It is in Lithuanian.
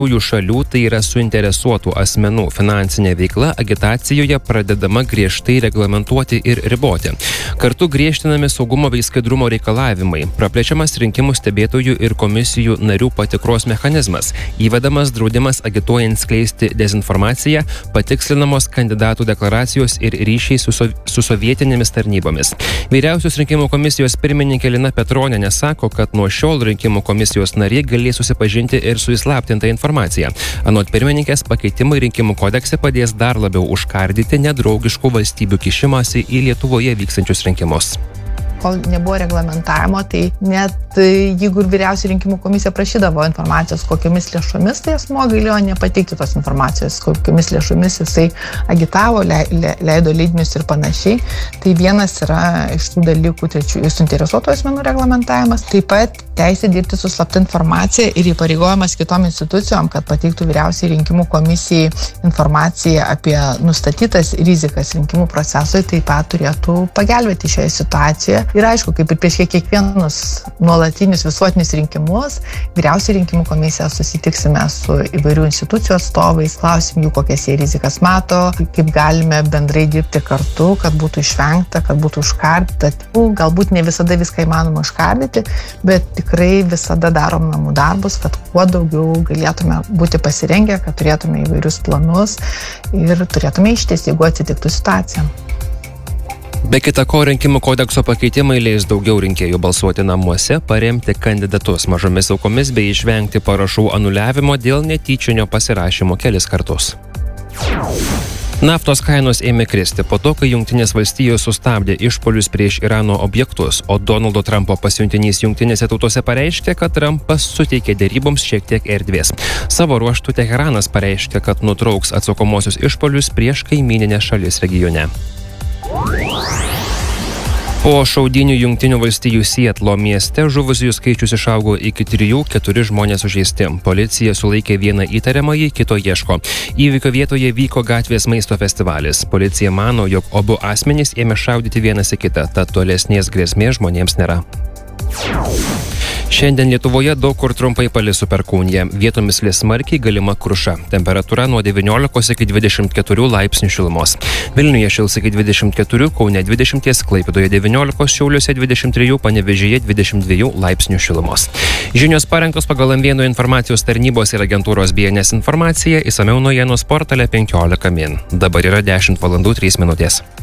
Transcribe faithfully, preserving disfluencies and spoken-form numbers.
šalių, tai yra suinteresuotų asmenų finansinė veikla, agitacijoje pradedama griežtai reglamentuoti ir riboti. Kartu griežtinami saugumo bei skaidrumo reikalavimai, praplečiamas rinkimų stebėtojų ir komisijų narių patikros mechanizmas, įvedamas draudimas agituojant skleisti dezinformaciją, patikslinamos kandidatų deklaracijos ir ryšiai su, so, su sovietinėmis tarnybomis. Vyriausios rinkimų komisijos pirmininkė Lina Petronienė sako, kad nuo šiol rinkimų komisijos nariai galės susipažinti ir su įslaptinta informacija. Anot pirmininkės, pakeitimai rinkimų kodekse padės dar labiau užkardyti nedraugiškų valstybių kišimąsi į Lietuvoje vykstančius rinkimus. Kol nebuvo reglamentavimo, tai net jeigu ir vyriausia rinkimų komisija prašydavo informacijos, kokiomis lėšomis, tai asmuo galėjo nepateikti tos informacijos, kokiomis lėšomis jisai agitavo, le, le, leido leidinius ir panašiai. Tai vienas yra iš tų dalykų trečių suinteresuotų asmenų reglamentavimas. Taip pat teisė dirbti su slapta informacija ir įpareigojimas kitom institucijom, kad pateiktų vyriausiai rinkimų komisijai informaciją apie nustatytas rizikas rinkimų procesui, taip pat turėtų pagelbėti šioje situacijoje. Ir aišku, kaip ir prieš kiekvienus nuolatinius visuotinius rinkimus, vyriausiai rinkimų komisija susitiksime su įvairių institucijų atstovais, klausim jų, kokias jie rizikas mato, kaip galime bendrai dirbti kartu, kad būtų išvengta, kad būtų užkardyta. Galbūt ne visada viską įmanoma užkardyti, bet tikrai visada darom namų darbus, kad kuo daugiau galėtume būti pasirengę, kad turėtume įvairius planus ir turėtume išties, jeigu atsitiktų situacija. Be kita ko, rinkimų kodekso pakeitimai leis daugiau rinkėjų balsuoti namuose, paremti kandidatus mažomis aukomis bei išvengti parašų anuliavimo dėl netyčinio pasirašymo kelis kartus. Naftos kainos ėmė kristi po to, kai Jungtinės valstijos sustabdė išpuolius prieš Irano objektus, o Donaldo Trumpo pasiuntinys Jungtinėse tautose pareiškė, kad Trumpas suteikė deryboms šiek tiek erdvės. Savo ruožtu Teheranas pareiškė, kad nutrauks atsakomosius išpuolius prieš kaimyninę šalis regione. Po šaudynių Jungtinių valstijų Sietlo mieste žuvusiųjų skaičius išaugo iki trijų, keturi žmonės sužeisti. Policija sulaikė vieną įtariamąjį, kito ieško. Įvykio vietoje vyko gatvės maisto festivalis. Policija mano, jog abu asmenys ėmė šaudyti vienas į kitą, tad tolesnės grėsmės žmonėms nėra. Šiandien Lietuvoje daug kur trumpai palis su perkūnija. Vietomis lis smarkiai, galima kruša. Temperatūra nuo devyniolikos iki dvidešimt keturių laipsnių šilumos. Vilniuje šils iki dvidešimt keturių, Kaune dvidešimt, Klaipėdoje devyniolikos, Šiauliuose dvidešimt trijų, Panevėžyje dvidešimt dviejų laipsnių šilumos. Žinios parengtos pagal M vieno informacijos tarnybos ir agentūros B N S informaciją, išsamiau naujienos portale penkiolika min. Dabar yra dešimt valandų trys minutės.